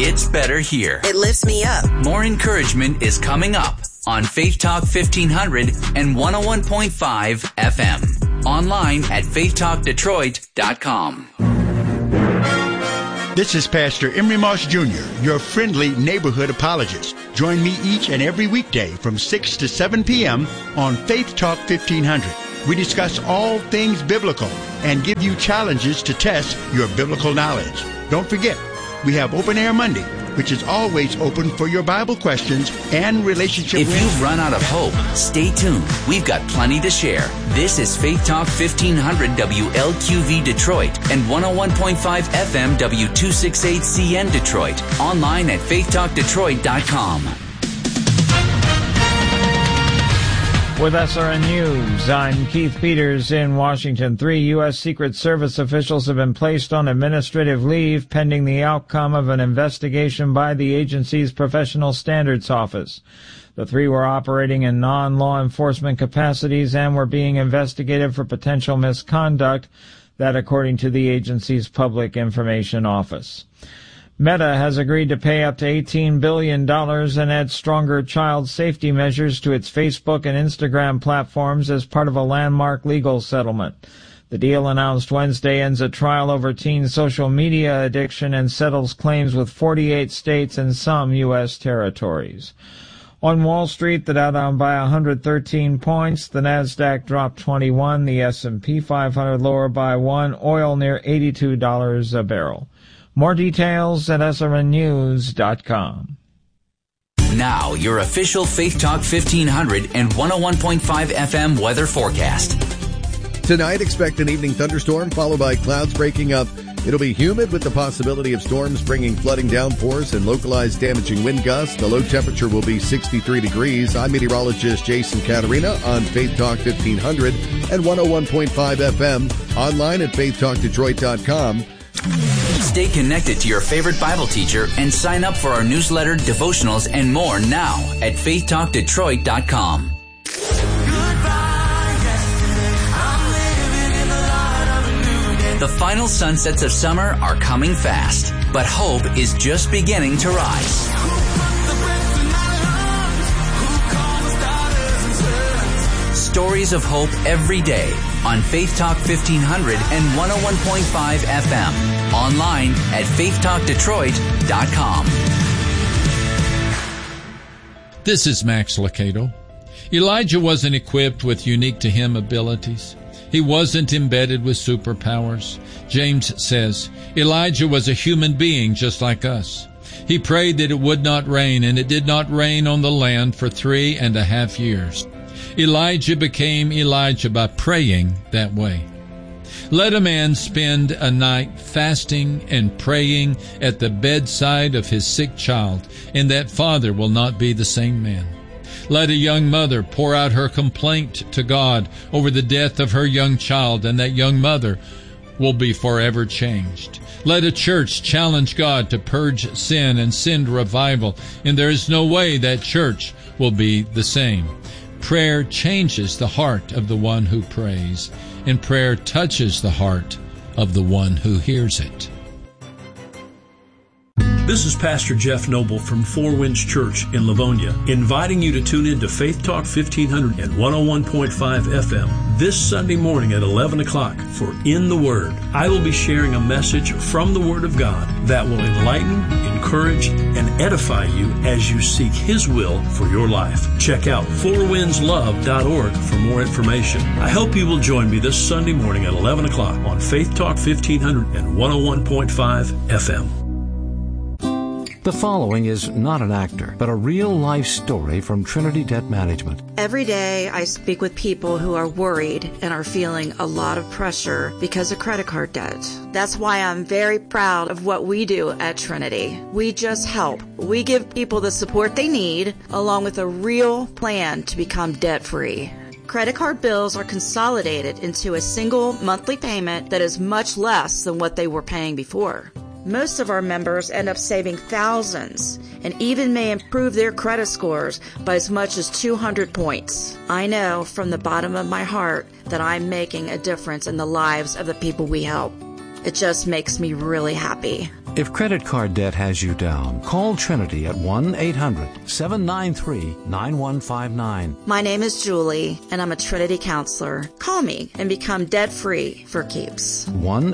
It's better here. It lifts me up. More encouragement is coming up on Faith Talk 1500 and 101.5 FM. Online at faithtalkdetroit.com. This is Pastor Emery Moss Jr., your friendly neighborhood apologist. Join me each and every weekday from 6 to 7 p.m. on Faith Talk 1500. We discuss all things biblical and give you challenges to test your biblical knowledge. Don't forget, we have Open Air Monday, which is always open for your Bible questions and relationship If wins. you've run out of hope, stay tuned. We've got plenty to share. This is Faith Talk 1500 WLQV Detroit and 101.5 FM W268CN Detroit. Online at faithtalkdetroit.com. With SRN News, I'm Keith Peters in Washington. 3 U.S. Secret Service officials have been placed on administrative leave pending the outcome of an investigation by the agency's Professional Standards Office. The 3 were operating in non-law enforcement capacities and were being investigated for potential misconduct, that according to the agency's Public Information Office. Meta has agreed to pay up to $18 billion and add stronger child safety measures to its Facebook and Instagram platforms as part of a landmark legal settlement. The deal announced Wednesday ends a trial over teen social media addiction and settles claims with 48 states and some U.S. territories. On Wall Street, the Dow down by 113 points, the Nasdaq dropped 21, the S&P 500 lower by 1, oil near $82 a barrel. More details at srnnews.com. Now, your official Faith Talk 1500 and 101.5 FM weather forecast. Tonight, expect an evening thunderstorm followed by clouds breaking up. It'll be humid with the possibility of storms bringing flooding downpours and localized damaging wind gusts. The low temperature will be 63 degrees. I'm meteorologist Jason Caterina on Faith Talk 1500 and 101.5 FM. Online at faithtalkdetroit.com. Stay connected to your favorite Bible teacher and sign up for our newsletter, devotionals, and more now at faithtalkdetroit.com. The final sunsets of summer are coming fast, but hope is just beginning to rise. Stories of hope every day on Faith Talk 1500 and 101.5 FM. Online at faithtalkdetroit.com. This is Max Lucado. Elijah wasn't equipped with unique to him abilities. He wasn't embedded with superpowers. James says, Elijah was a human being just like us. He prayed that it would not rain, and it did not rain on the land for 3.5 years. Elijah became Elijah by praying that way. Let a man spend a night fasting and praying at the bedside of his sick child, and that father will not be the same man. Let a young mother pour out her complaint to God over the death of her young child, and that young mother will be forever changed. Let a church challenge God to purge sin and send revival, and there is no way that church will be the same. Prayer changes the heart of the one who prays, and prayer touches the heart of the one who hears it. This is Pastor Jeff Noble from Four Winds Church in Livonia, inviting you to tune in to Faith Talk 1500 and 101.5 FM this Sunday morning at 11 o'clock for In the Word. I will be sharing a message from the Word of God that will enlighten, encourage, and edify you as you seek His will for your life. Check out fourwindslove.org for more information. I hope you will join me this Sunday morning at 11 o'clock on Faith Talk 1500 and 101.5 FM. The following is not an actor, but a real-life story from Trinity Debt Management. Every day I speak with people who are worried and are feeling a lot of pressure because of credit card debt. That's why I'm very proud of what we do at Trinity. We just help. We give people the support they need, along with a real plan to become debt-free. Credit card bills are consolidated into a single monthly payment that is much less than what they were paying before. Most of our members end up saving thousands and even may improve their credit scores by as much as 200 points. I know from the bottom of my heart that I'm making a difference in the lives of the people we help. It just makes me really happy. If credit card debt has you down, call Trinity at 1-800-793-9159. My name is Julie, and I'm a Trinity counselor. Call me and become debt-free for keeps.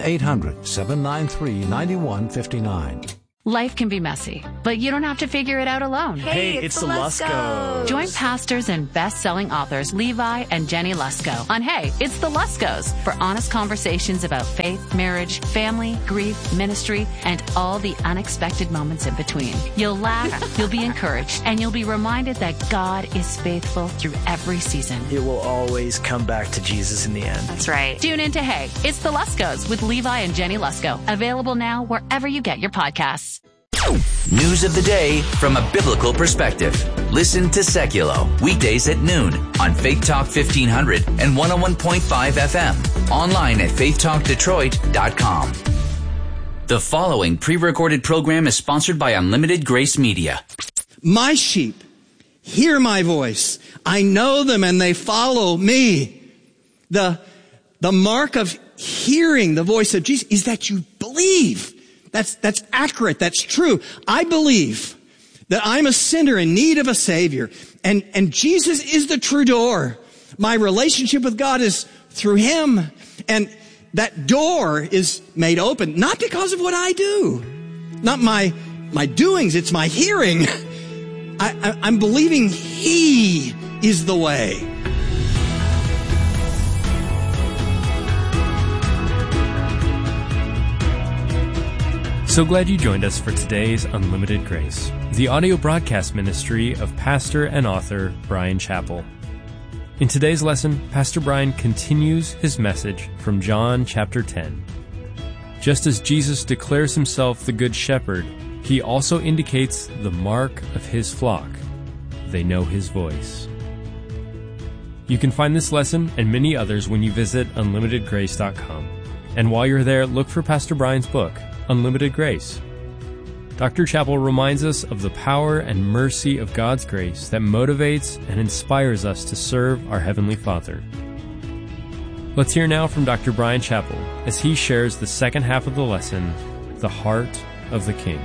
1-800-793-9159. Life can be messy, but you don't have to figure it out alone. Hey, it's the Luskos. Join pastors and best-selling authors Levi and Jenny Lusko on Hey, It's the Luskos for honest conversations about faith, marriage, family, grief, ministry, and all the unexpected moments in between. You'll laugh, you'll be encouraged, and you'll be reminded that God is faithful through every season. It will always come back to Jesus in the end. That's right. Tune in to Hey, It's the Luskos with Levi and Jenny Lusko. Available now wherever you get your podcasts. News of the day from a biblical perspective. Listen to Seculo weekdays at noon on Faith Talk 1500 and 101.5 FM. Online at faithtalkdetroit.com. The following pre-recorded program is sponsored by Unlimited Grace Media. My sheep hear my voice. I know them and they follow me. The mark of hearing the voice of Jesus is that you believe. That's accurate. That's true. I believe that I'm a sinner in need of a Savior. And Jesus is the true door. My relationship with God is through Him. And that door is made open, not because of what I do. Not my doings, it's my hearing. I'm believing He is the way. So glad you joined us for today's Unlimited Grace, the audio broadcast ministry of pastor and author Bryan Chapell. In today's lesson, Pastor Bryan continues his message from John chapter 10. Just as Jesus declares himself the Good Shepherd, he also indicates the mark of his flock. They know his voice. You can find this lesson and many others when you visit unlimitedgrace.com. And while you're there, look for Pastor Bryan's book, Unlimited Grace. Dr. Chapell reminds us of the power and mercy of God's grace that motivates and inspires us to serve our Heavenly Father. Let's hear now from Dr. Bryan Chapell as he shares the second half of the lesson, The Heart of the King.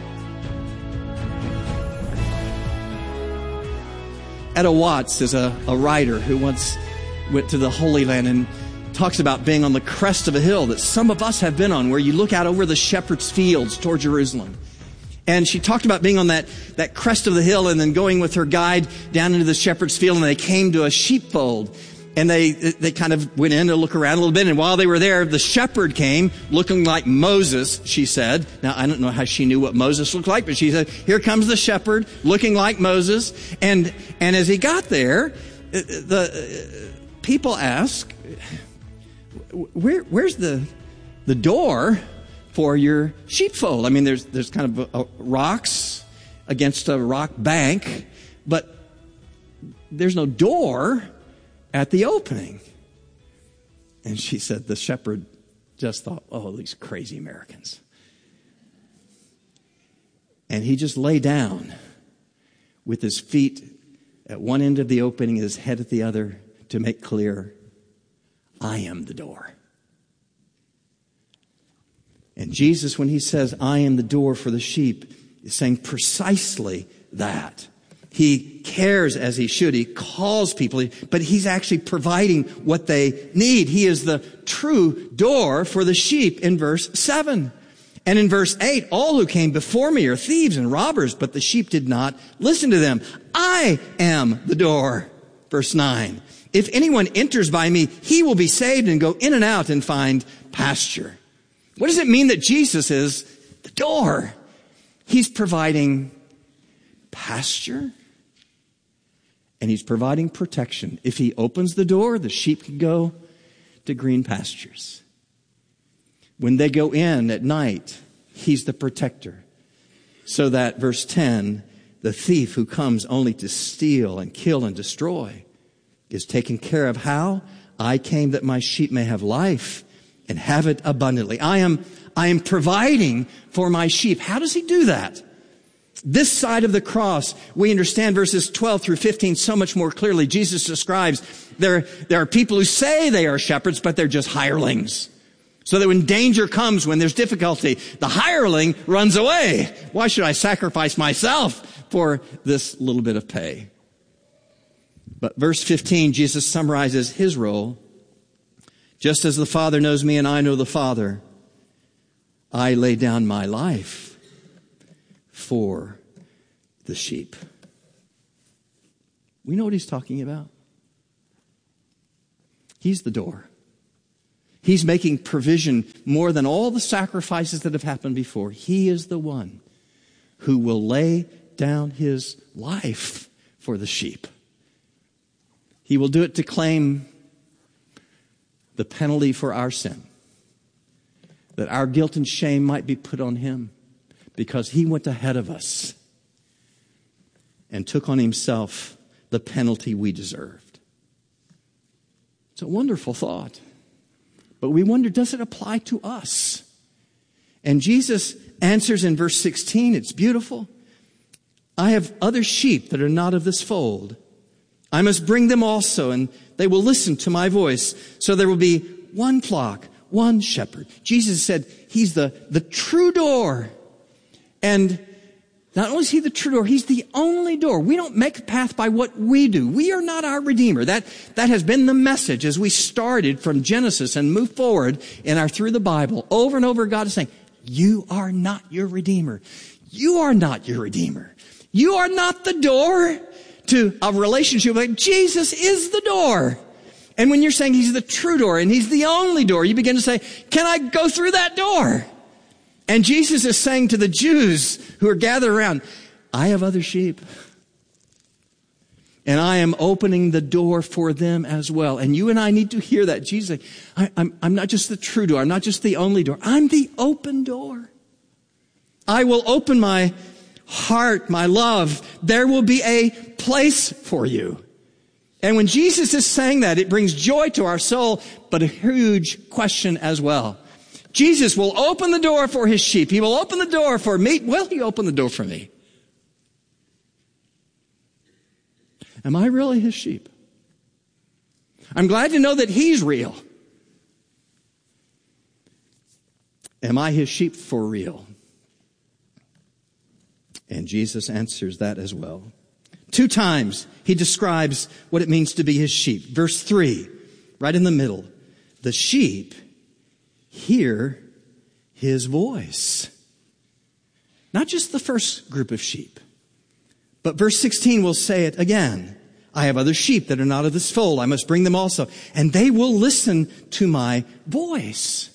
Etta Watts is a writer who once went to the Holy Land and talks about being on the crest of a hill that some of us have been on, where you look out over the shepherd's fields toward Jerusalem. And she talked about being on that crest of the hill and then going with her guide down into the shepherd's field, and they came to a sheepfold. And they kind of went in to look around a little bit, and while they were there, the shepherd came looking like Moses, she said. Now, I don't know how she knew what Moses looked like, but she said, here comes the shepherd looking like Moses. And as he got there, the people asked, where's the door for your sheepfold? I mean, there's kind of rocks against a rock bank, but there's no door at the opening. And she said the shepherd just thought, oh, these crazy Americans. And he just lay down with his feet at one end of the opening, his head at the other, to make clear, I am the door. And Jesus, when he says, I am the door for the sheep, is saying precisely that. He cares as he should. He calls people, but he's actually providing what they need. He is the true door for the sheep in verse 7. And in verse 8, all who came before me are thieves and robbers, but the sheep did not listen to them. I am the door. Verse 9. If anyone enters by me, he will be saved and go in and out and find pasture. What does it mean that Jesus is the door? He's providing pasture and he's providing protection. If he opens the door, the sheep can go to green pastures. When they go in at night, he's the protector. So that, verse 10, the thief who comes only to steal and kill and destroy is taken care of. How? I came that my sheep may have life and have it abundantly. I am providing for my sheep. How does he do that? This side of the cross, we understand verses 12 through 15 so much more clearly. Jesus describes there are people who say they are shepherds, but they're just hirelings. So that when danger comes, when there's difficulty, the hireling runs away. Why should I sacrifice myself for this little bit of pay? But verse 15, Jesus summarizes his role. Just as the Father knows me and I know the Father, I lay down my life for the sheep. We know what he's talking about. He's the door. He's making provision more than all the sacrifices that have happened before. He is the one who will lay down his life for the sheep. He will do it to claim the penalty for our sin, that our guilt and shame might be put on him, because he went ahead of us and took on himself the penalty we deserved. It's a wonderful thought. But we wonder, does it apply to us? And Jesus answers in verse 16, it's beautiful. I have other sheep that are not of this fold. I must bring them also, and they will listen to my voice. So there will be one flock, one shepherd. Jesus said he's the true door. And not only is he the true door, he's the only door. We don't make a path by what we do. We are not our Redeemer. That has been the message as we started from Genesis and moved forward through the Bible. Over and over, God is saying, you are not your Redeemer. You are not your Redeemer. You are not the door to a relationship. Like Jesus is the door. And when you're saying he's the true door and he's the only door, you begin to say, can I go through that door? And Jesus is saying to the Jews who are gathered around, I have other sheep. And I am opening the door for them as well. And you and I need to hear that. Jesus, I'm not just the true door. I'm not just the only door. I'm the open door. I will open my heart, my love. There will be a place for you. And when Jesus is saying that, it brings joy to our soul, but a huge question as well. Jesus will open the door for his sheep. He will open the door for me. Will he open the door for me? Am I really his sheep? I'm glad to know that he's real. Am I his sheep for real? And Jesus answers that as well. 2 times he describes what it means to be his sheep. Verse 3, right in the middle. The sheep hear his voice. Not just the first group of sheep, but verse 16 will say it again. I have other sheep that are not of this fold. I must bring them also, and they will listen to my voice.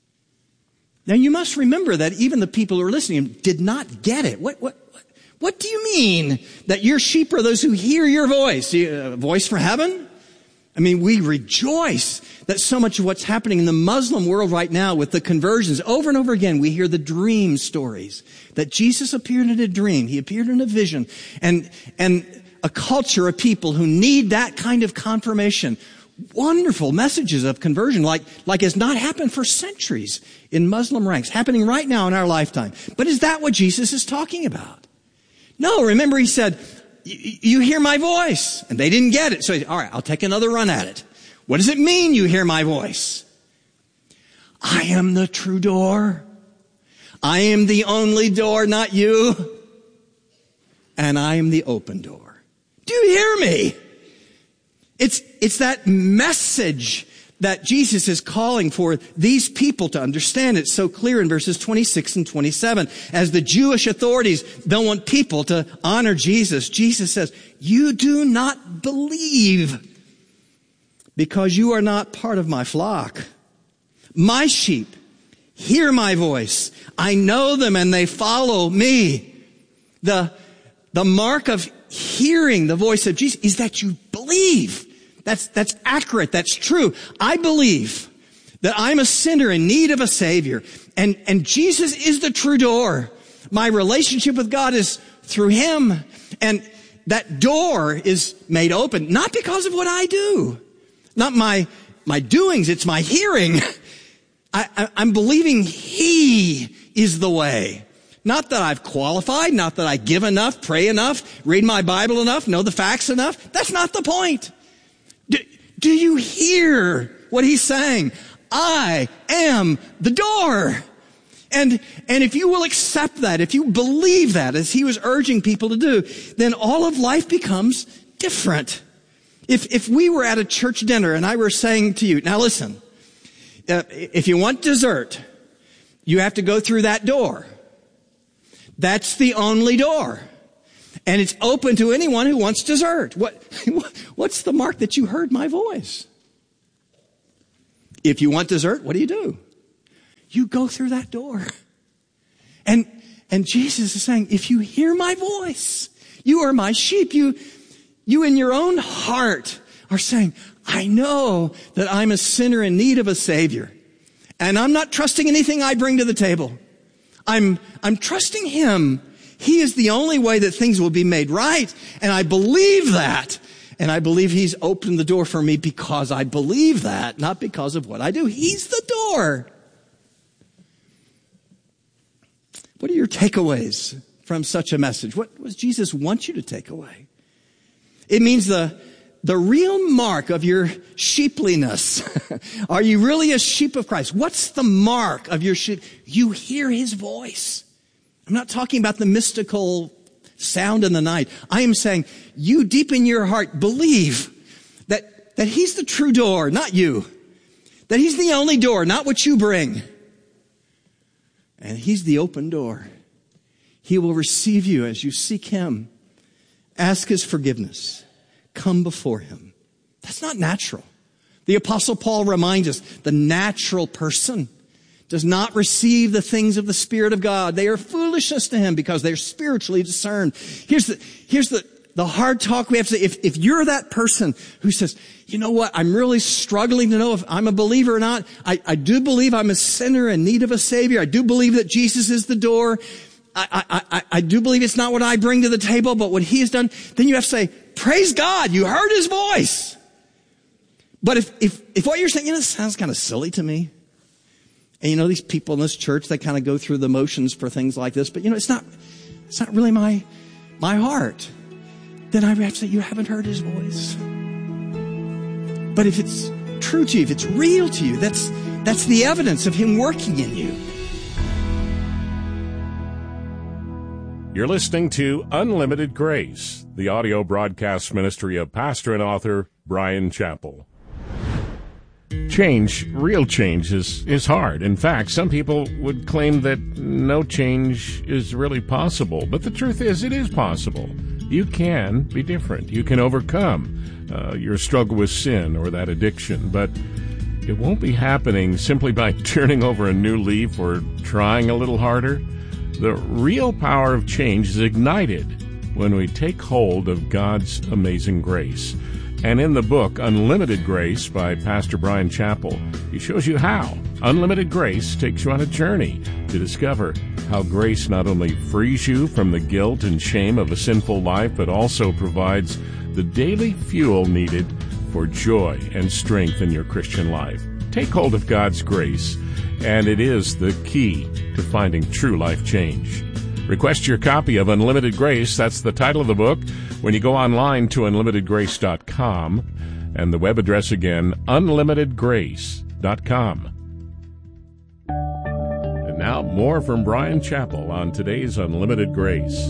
Now you must remember that even the people who are listening did not get it. What do you mean that your sheep are those who hear your voice? A voice from heaven? I mean, we rejoice that so much of what's happening in the Muslim world right now with the conversions, over and over again, we hear the dream stories that Jesus appeared in a dream. He appeared in a vision, and a culture of people who need that kind of confirmation. Wonderful messages of conversion like has not happened for centuries in Muslim ranks, happening right now in our lifetime. But is that what Jesus is talking about? No, remember he said, you hear my voice. And they didn't get it. So, all right, I'll take another run at it. What does it mean you hear my voice? I am the true door. I am the only door, not you. And I am the open door. Do you hear me? It's that message that Jesus is calling for these people to understand. It's so clear in verses 26 and 27. As the Jewish authorities don't want people to honor Jesus, Jesus says, you do not believe because you are not part of my flock. My sheep hear my voice. I know them and they follow me. The mark of hearing the voice of Jesus is that you believe. That's accurate. That's true. I believe that I'm a sinner in need of a Savior. And Jesus is the true door. My relationship with God is through him. And that door is made open, not because of what I do. Not my doings. It's my hearing. I'm believing he is the way. Not that I've qualified, not that I give enough, pray enough, read my Bible enough, know the facts enough. That's not the point. Do you hear what he's saying? I am the door. And if you will accept that, if you believe that, as he was urging people to do, then all of life becomes different. If we were at a church dinner and I were saying to you, now listen, if you want dessert, you have to go through that door. That's the only door. And it's open to anyone who wants dessert. What's the mark that you heard my voice? If you want dessert, what do? You go through that door. And Jesus is saying, if you hear my voice, you are my sheep. You in your own heart are saying, I know that I'm a sinner in need of a Savior. And I'm not trusting anything I bring to the table. I'm trusting him. He is the only way that things will be made right. And I believe that. And I believe he's opened the door for me because I believe that, not because of what I do. He's the door. What are your takeaways from such a message? What does Jesus want you to take away? It means the real mark of your sheepliness. Are you really a sheep of Christ? What's the mark of your sheep? You hear his voice. I'm not talking about the mystical sound in the night. I am saying you deep in your heart believe that he's the true door, not you. That he's the only door, not what you bring. And he's the open door. He will receive you as you seek him. Ask his forgiveness. Come before him. That's not natural. The Apostle Paul reminds us the natural person does not receive the things of the Spirit of God. They are foolishness to him because they're spiritually discerned. Here's the hard talk we have to say. If you're that person who says, you know what, I'm really struggling to know if I'm a believer or not. I do believe I'm a sinner in need of a Savior. I do believe that Jesus is the door. I do believe it's not what I bring to the table, but what he has done. Then you have to say, praise God, you heard his voice. But if what you're saying, this sounds kind of silly to me. And these people in this church, they kind of go through the motions for things like this, but it's not really my heart. Then I have to say, you haven't heard his voice. But if it's true to you, if it's real to you, that's the evidence of him working in you. You're listening to Unlimited Grace, the audio broadcast ministry of pastor and author Bryan Chapell. Change, real change, is hard. In fact, some people would claim that no change is really possible. But the truth is, it is possible. You can be different. You can overcome your struggle with sin or that addiction. But it won't be happening simply by turning over a new leaf or trying a little harder. The real power of change is ignited when we take hold of God's amazing grace. And in the book, Unlimited Grace by Pastor Bryan Chapell, he shows you how. Unlimited Grace takes you on a journey to discover how grace not only frees you from the guilt and shame of a sinful life, but also provides the daily fuel needed for joy and strength in your Christian life. Take hold of God's grace, and it is the key to finding true life change. Request your copy of Unlimited Grace. That's the title of the book. When you go online to unlimitedgrace.com, and the web address again, unlimitedgrace.com. And now more from Bryan Chapell on today's Unlimited Grace.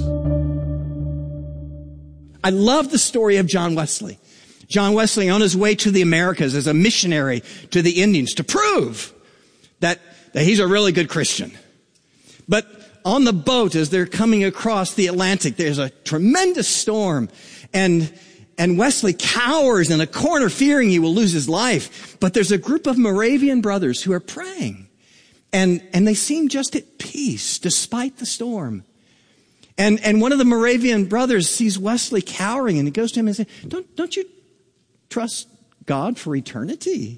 I love the story of John Wesley. John Wesley on his way to the Americas as a missionary to the Indians to prove that he's a really good Christian. But on the boat, as they're coming across the Atlantic, there's a tremendous storm, and Wesley cowers in a corner fearing he will lose his life. But there's a group of Moravian brothers who are praying, and they seem just at peace despite the storm. And one of the Moravian brothers sees Wesley cowering, and he goes to him and says, don't you trust God for eternity?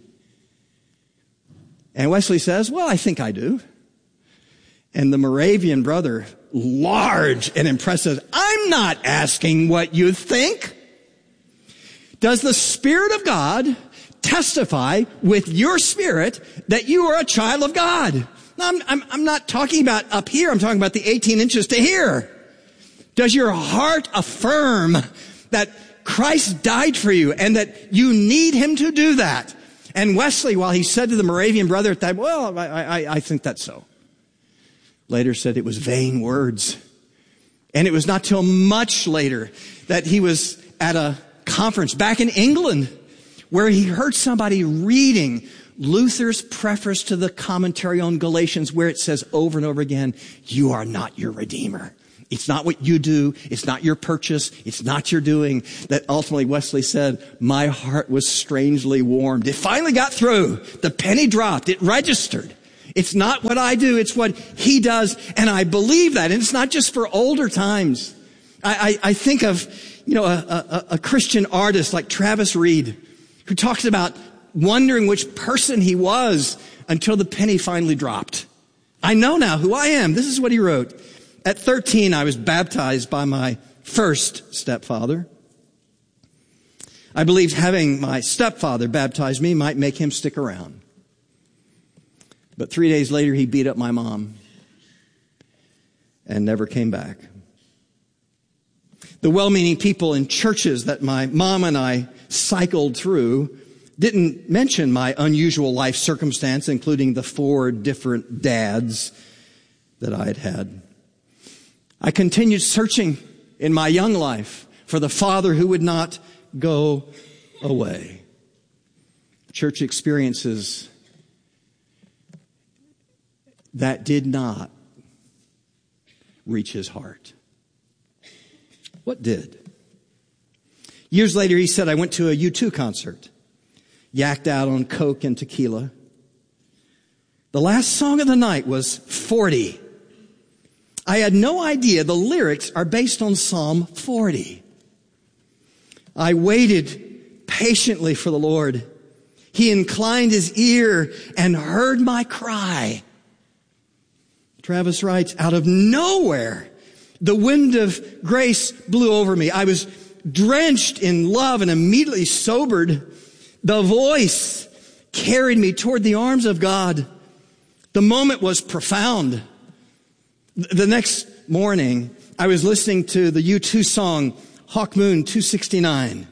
And Wesley says, well, I think I do. And the Moravian brother, large and impressive, I'm not asking what you think. Does the Spirit of God testify with your spirit that you are a child of God? Now, I'm not talking about up here. I'm talking about the 18 inches to here. Does your heart affirm that Christ died for you and that you need him to do that? And Wesley, while he said to the Moravian brother at that, well, I think that's so, later said it was vain words. And it was not till much later that he was at a conference back in England where he heard somebody reading Luther's preface to the commentary on Galatians, where it says over and over again, you are not your Redeemer. It's not what you do. It's not your purchase. It's not your doing. That ultimately Wesley said, my heart was strangely warmed. It finally got through. The penny dropped. It registered. It's not what I do. It's what he does. And I believe that. And it's not just for older times. I think of, a Christian artist like Travis Reed, who talks about wondering which person he was until the penny finally dropped. I know now who I am. This is what he wrote. At 13, I was baptized by my first stepfather. I believed having my stepfather baptize me might make him stick around. But 3 days later, he beat up my mom and never came back. The well-meaning people in churches that my mom and I cycled through didn't mention my unusual life circumstance, including the 4 different dads that I had had. I continued searching in my young life for the father who would not go away. Church experiences that did not reach his heart. What did? Years later, he said, I went to a U2 concert, yacked out on coke and tequila. The last song of the night was 40. I had no idea the lyrics are based on Psalm 40. I waited patiently for the Lord. He inclined his ear and heard my cry. Travis writes, out of nowhere, the wind of grace blew over me. I was drenched in love and immediately sobered. The voice carried me toward the arms of God. The moment was profound. The next morning, I was listening to the U2 song, Hawk Moon 269.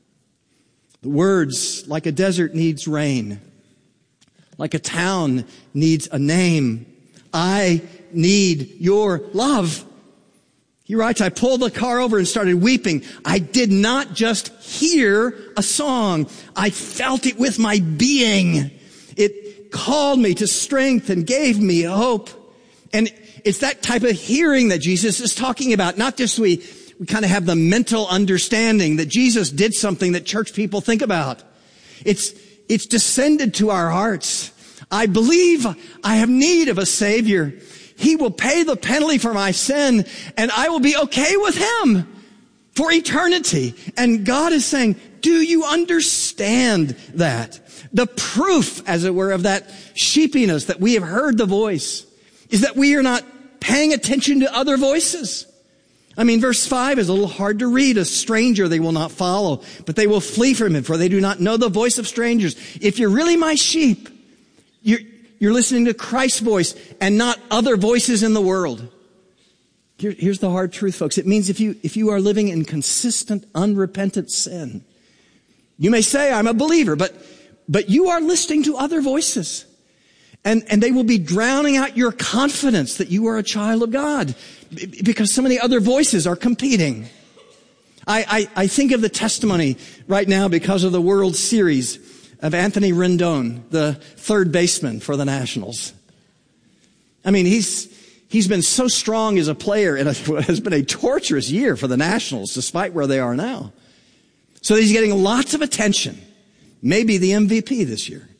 The words, like a desert needs rain, like a town needs a name, I need your love. He writes, I pulled the car over and started weeping. I did not just hear a song. I felt it with my being. It called me to strength and gave me hope. And it's that type of hearing that Jesus is talking about. Not just we kind of have the mental understanding that Jesus did something that church people think about. It's descended to our hearts. I believe I have need of a Savior. He will pay the penalty for my sin, and I will be okay with him for eternity. And God is saying, do you understand that? The proof, as it were, of that sheepiness that we have heard the voice is that we are not paying attention to other voices. I mean, verse 5 is a little hard to read. A stranger they will not follow, but they will flee from him, for they do not know the voice of strangers. If you're really my sheep, you're listening to Christ's voice and not other voices in the world. Here's the hard truth, folks. It means if you are living in consistent, unrepentant sin, you may say, I'm a believer, but you are listening to other voices. And they will be drowning out your confidence that you are a child of God because so many other voices are competing. I think of the testimony right now because of the World Series of Anthony Rendon, the third baseman for the Nationals. I mean, he's been so strong as a player, and it has been a torturous year for the Nationals, despite where they are now. So he's getting lots of attention, maybe the MVP this year.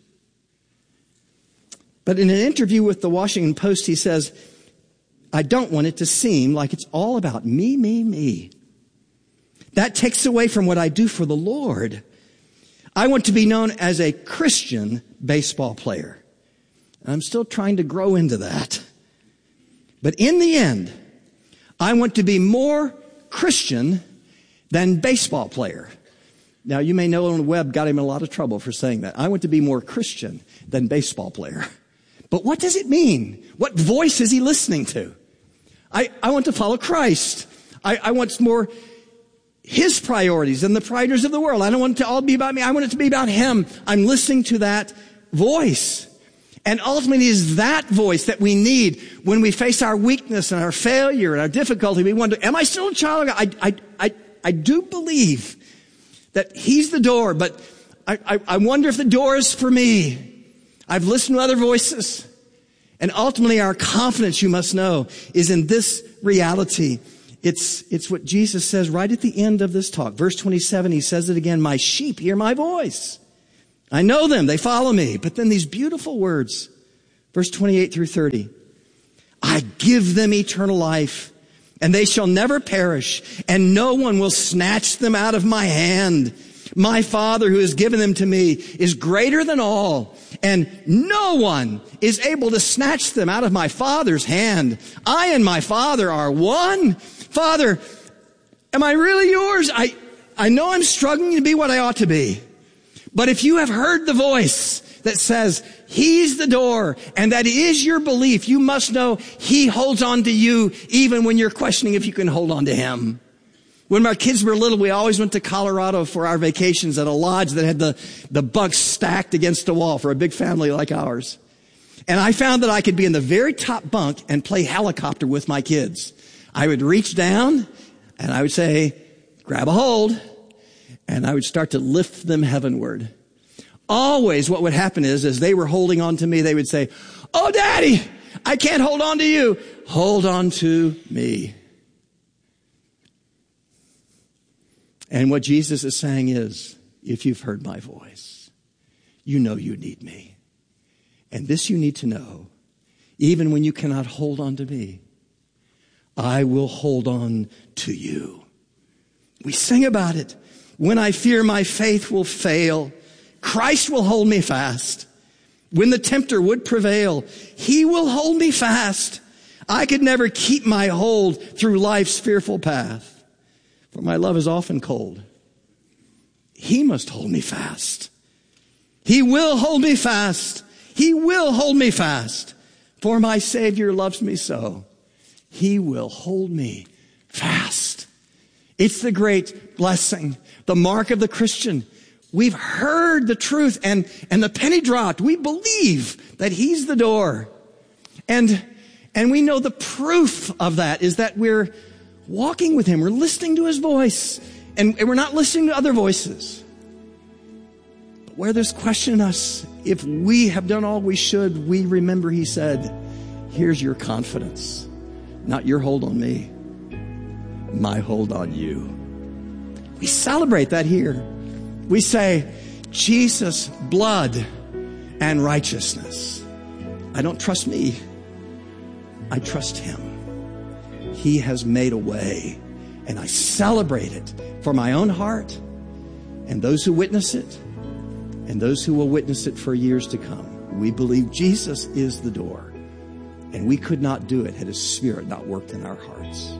But in an interview with the Washington Post, he says, I don't want it to seem like it's all about me, me, me. That takes away from what I do for the Lord. I want to be known as a Christian baseball player. I'm still trying to grow into that. But in the end, I want to be more Christian than baseball player. Now, you may know on the web got him in a lot of trouble for saying that. I want to be more Christian than baseball player. But what does it mean? What voice is he listening to? I want to follow Christ. I want more. His priorities and the priorities of the world. I don't want it to all be about me. I want it to be about Him. I'm listening to that voice. And ultimately it is that voice that we need when we face our weakness and our failure and our difficulty. We wonder, am I still a child of God? I do believe that He's the door, but I wonder if the door is for me. I've listened to other voices. And ultimately our confidence, you must know, is in this reality. It's what Jesus says right at the end of this talk. Verse 27, He says it again, my sheep hear my voice. I know them, they follow me. But then these beautiful words, verse 28 through 30. I give them eternal life, and they shall never perish, and no one will snatch them out of my hand. My Father who has given them to me is greater than all, and no one is able to snatch them out of my Father's hand. I and my Father are one. Father, am I really yours? I know I'm struggling to be what I ought to be. But if you have heard the voice that says, He's the door, and that is your belief, you must know He holds on to you even when you're questioning if you can hold on to Him. When my kids were little, we always went to Colorado for our vacations at a lodge that had the bunks stacked against the wall for a big family like ours. And I found that I could be in the very top bunk and play helicopter with my kids. I would reach down and I would say, grab a hold, and I would start to lift them heavenward. Always what would happen is, as they were holding on to me, they would say, oh, Daddy, I can't hold on to you. Hold on to me. And what Jesus is saying is, if you've heard my voice, you know you need me. And this you need to know, even when you cannot hold on to me, I will hold on to you. We sing about it. When I fear my faith will fail, Christ will hold me fast. When the tempter would prevail, He will hold me fast. I could never keep my hold through life's fearful path, for my love is often cold. He must hold me fast. He will hold me fast. He will hold me fast, for my Savior loves me so. He will hold me fast. It's the great blessing, the mark of the Christian. We've heard the truth and the penny dropped. We believe that He's the door. And we know the proof of that is that we're walking with Him. We're listening to His voice. And we're not listening to other voices. But where there's question in us, if we have done all we should, we remember He said, here's your confidence. Not your hold on me, my hold on you. We celebrate that here. We say, Jesus, blood and righteousness. I don't trust me. I trust Him. He has made a way, and I celebrate it for my own heart and those who witness it and those who will witness it for years to come. We believe Jesus is the door, and we could not do it had His Spirit not worked in our hearts.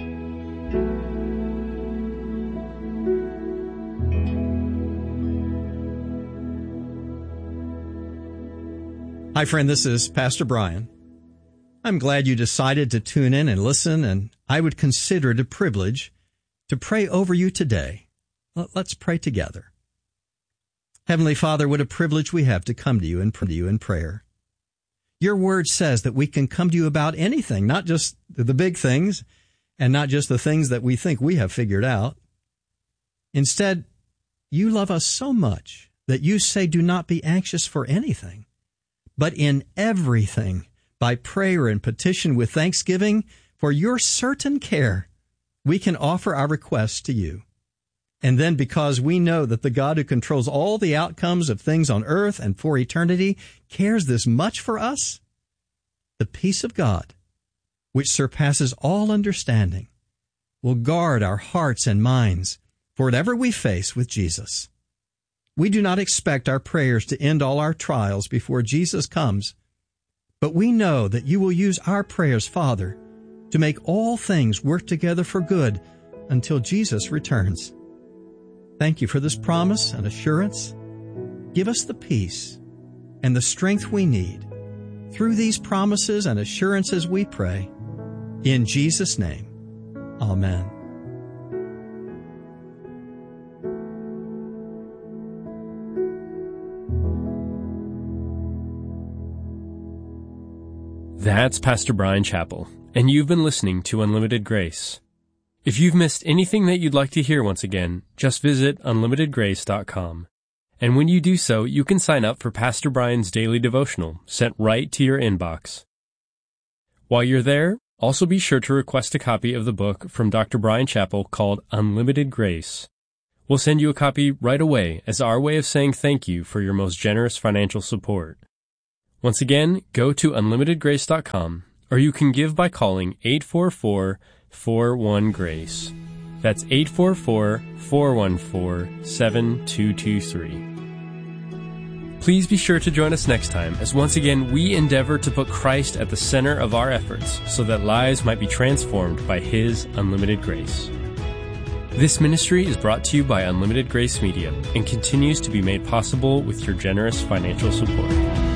Hi, friend. This is Pastor Brian. I'm glad you decided to tune in and listen, and I would consider it a privilege to pray over you today. Let's pray together. Heavenly Father, what a privilege we have to come to you in prayer. Your word says that we can come to you about anything, not just the big things and not just the things that we think we have figured out. Instead, you love us so much that you say, do not be anxious for anything, but in everything, by prayer and petition with thanksgiving, for your certain care, we can offer our requests to you. And then, because we know that the God who controls all the outcomes of things on earth and for eternity cares this much for us, the peace of God, which surpasses all understanding, will guard our hearts and minds for whatever we face with Jesus. We do not expect our prayers to end all our trials before Jesus comes, but we know that you will use our prayers, Father, to make all things work together for good until Jesus returns. Thank you for this promise and assurance. Give us the peace and the strength we need. Through these promises and assurances we pray. In Jesus' name, amen. That's Pastor Bryan Chapell, and you've been listening to Unlimited Grace. If you've missed anything that you'd like to hear once again, just visit unlimitedgrace.com. And when you do so, you can sign up for Pastor Bryan's daily devotional, sent right to your inbox. While you're there, also be sure to request a copy of the book from Dr. Bryan Chapell called Unlimited Grace. We'll send you a copy right away as our way of saying thank you for your most generous financial support. Once again, go to unlimitedgrace.com, or you can give by calling 844-41-GRACE. That's 844-414-7223. Please be sure to join us next time as once again we endeavor to put Christ at the center of our efforts so that lives might be transformed by His unlimited grace. This ministry is brought to you by Unlimited Grace Media and continues to be made possible with your generous financial support.